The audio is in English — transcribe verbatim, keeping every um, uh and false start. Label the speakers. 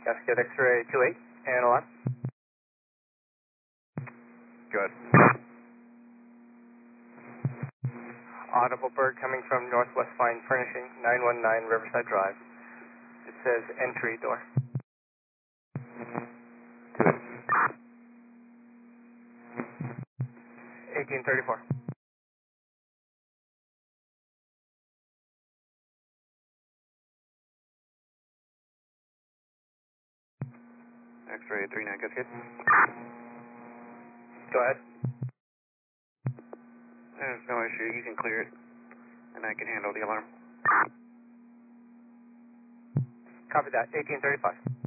Speaker 1: Cascade X-ray two eight, and alarm.
Speaker 2: Good.
Speaker 1: Audible bird coming from Northwest Fine Furnishing, nine one nine Riverside Drive. It says entry door.
Speaker 2: Good.
Speaker 1: eighteen thirty-four.
Speaker 2: X-ray three nine Cascade.
Speaker 1: Go ahead.
Speaker 2: There's no issue. You can clear it, and I can handle the alarm.
Speaker 1: Copy that. eighteen thirty-five.